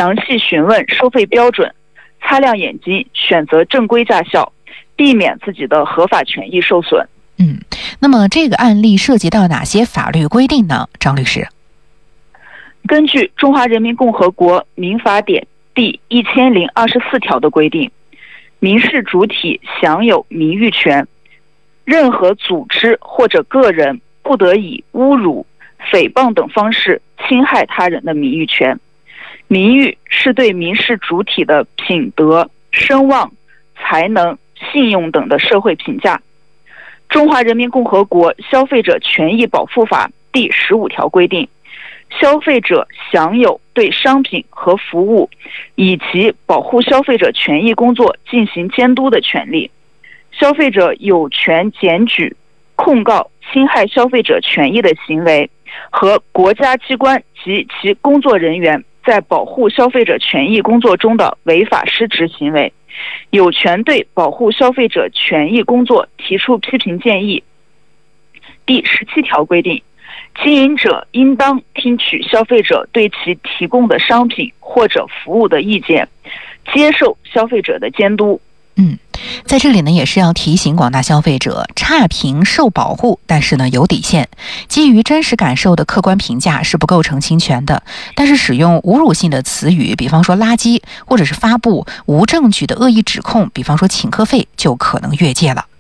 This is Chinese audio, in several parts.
详细询问收费标准，擦亮眼睛选择正规驾校，避免自己的合法权益受损。 那么这个案例涉及到哪些法律规定呢？张律师。 根据《中华人民共和国民法典》第1024条的规定，民事主体享有名誉权，任何组织或者个人不得以侮辱、诽谤等方式侵害他人的名誉权。名誉是对民事主体的品德、声望、才能、信用等的社会评价。中华人民共和国消费者权益保护法第15条规定，消费者享有对商品和服务以及保护消费者权益工作进行监督的权利。消费者有权检举、控告侵害消费者权益的行为和国家机关及其工作人员在保护消费者权益工作中的违法失职行为，有权对保护消费者权益工作提出批评建议。第17条规定，经营者应当听取消费者对其提供的商品或者服务的意见，接受消费者的监督。 在这里呢，也是要提醒广大消费者，差评受保护，但是呢有底线。基于真实感受的客观评价是不构成侵权的，但是使用侮辱性的词语，比方说垃圾，或者是发布无证据的恶意指控，比方说请客费，就可能越界了。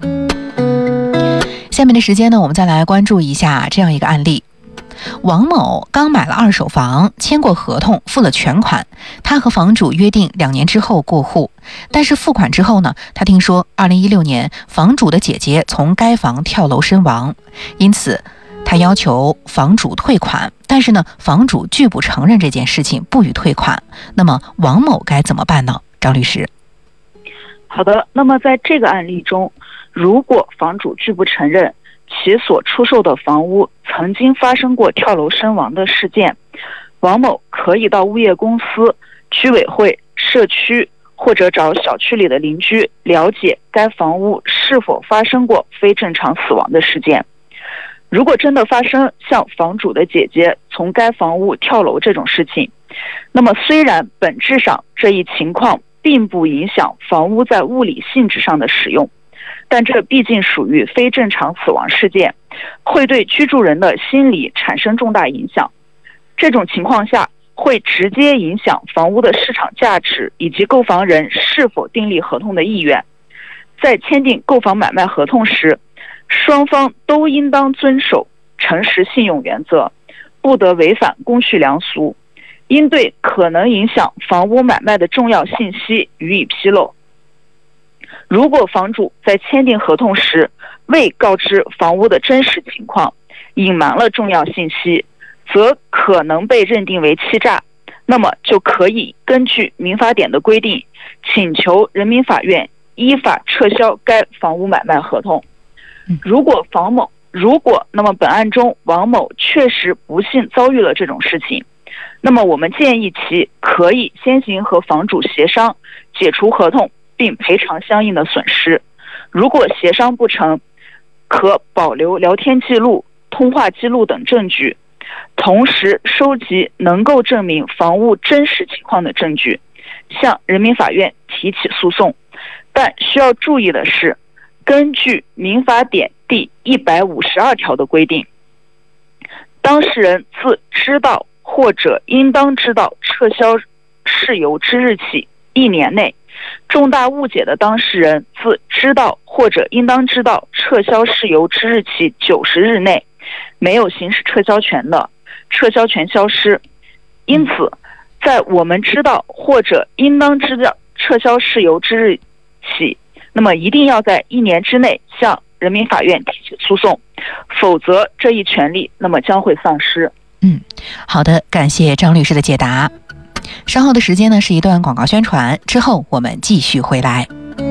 下面的时间呢，我们再来关注一下这样一个案例。王某刚买了2手房，签过合同，付了全款，他和房主约定2年之后过户。但是付款之后呢，他听说2016年房主的姐姐从该房跳楼身亡，因此他要求房主退款，但是呢，房主拒不承认这件事情，不予退款。那么王某该怎么办呢？张律师。 好的，那么在这个案例中，如果房主拒不承认其所出售的房屋曾经发生过跳楼身亡的事件，王某可以到物业公司、居委会、社区或者找小区里的邻居了解该房屋是否发生过非正常死亡的事件。如果真的发生像房主的姐姐从该房屋跳楼这种事情，那么虽然本质上这一情况并不影响房屋在物理性质上的使用，但这毕竟属于非正常死亡事件，会对居住人的心理产生重大影响。这种情况下会直接影响房屋的市场价值以及购房人是否订立合同的意愿。在签订购房买卖合同时，双方都应当遵守诚实信用原则，不得违反公序良俗，应对可能影响房屋买卖的重要信息予以披露。如果房主在签订合同时未告知房屋的真实情况，隐瞒了重要信息，则可能被认定为欺诈，那么就可以根据民法典的规定，请求人民法院依法撤销该房屋买卖合同。如果那么本案中王某确实不幸遭遇了这种事情，那么我们建议其可以先行和房主协商解除合同，并赔偿相应的损失。如果协商不成，可保留聊天记录、通话记录等证据，同时收集能够证明房屋真实情况的证据，向人民法院提起诉讼。但需要注意的是，根据民法典第152条的规定，当事人自知道或者应当知道撤销事由之日起1年内，重大误解的当事人自知道或者应当知道撤销事由之日起90日内没有行使撤销权的，撤销权消失。因此，在我们知道或者应当知道撤销事由之日起，那么一定要在1年之内向人民法院提起诉讼，否则这一权利那么将会丧失。 好的，感谢张律师的解答。稍后的时间呢是一段广告宣传，之后我们继续回来。